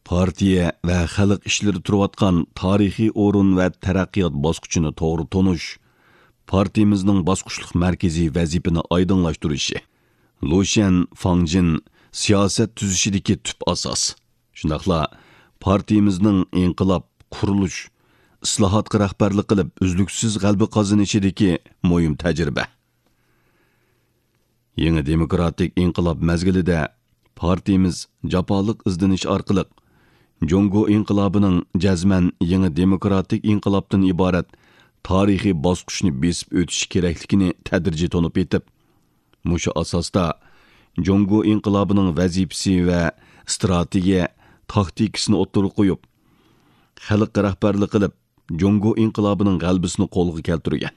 partiya va xalq ishlari turayotgan tarixiy o'rin va taraqqiyot bosqichini to'g'ri tonish, partiyamizning bosqichliq markaziy vazifani oydinlashtirishi, Lushan Fangjin siyosat tuzishidagi tub asos. Shundaqla partiyamizning inqilob, qurilish, islohotga rahbarlik qilib, uzluksiz g'alaba qozonishidagi muhim tajriba. Yangi demokratik inqilob mezgilida partiyamiz jafoliq izdinish orqali Jongo inqilobining jazman yangi demokratik inqilobdan iborat tarixiy bosqichni besib o'tish kerakligini tadrijiy tonib etib, mushu asosda Jongo inqilobining vazifasi va strategiya taktikasini o'ttirib qo'yib, xalqqa rahbarlik qilib, Jongo inqilobining g'albisini qo'lga keltirgan.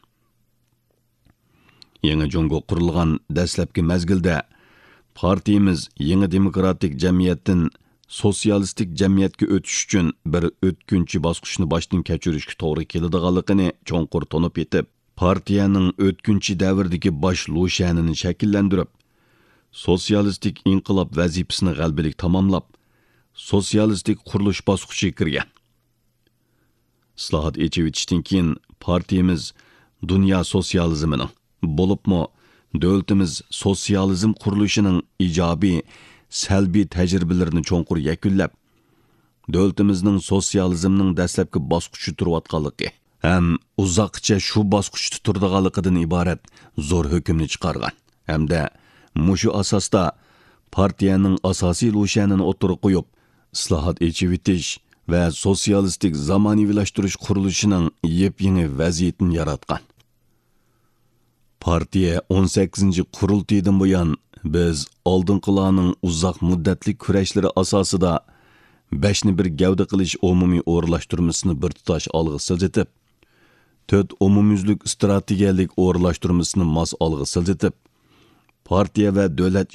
Yangi Jongo qurilgan dastlabki mezgilda partiyamiz yangi demokratik jamiyatdan sotsialistik jamiyatga o'tish uchun bir o'tkinchi bosqichni boshdan kechirishga to'g'ri keladiganligini cho'nqur tonib etib, partiyaning o'tkinchi davrdagi bosh lushanini shakllantirib, sotsialistik inqilob vazifasini g'albalik tamomlab, sotsialistik qurilish bosqichiga kirgan. Islohot echib keyin partiyamiz dunyo sotsializmining bo'libmi davlatimiz sotsializm qurilishining ijobiy, salbiy tajribalarini cho'nqur yakunlab, davlatimizning sotsializmning dastlabki bosqichi turayotganligi ham uzoqcha shu bosqichda turadiganligidan iborat zo'r hukmni chiqargan. Hamda mushu asosda partiyaning asosiy lushanini o'tirib qo'yib, islohot echib etish va sotsialistik zamonaviylashtirish qurilishining yep-yangi vaziyatini yaratgan. Partiya 18 qurultaydan buyon biz oldinqilarning uzoq muddatli kurashlari asosida 5ni bir gavda qilish umumiy o'rlashtirmasini bir tutash olg'a siljitib, 4 umumyuzlik strategiyalik o'rlashtirmasini mos olg'a siljitib, partiya va davlat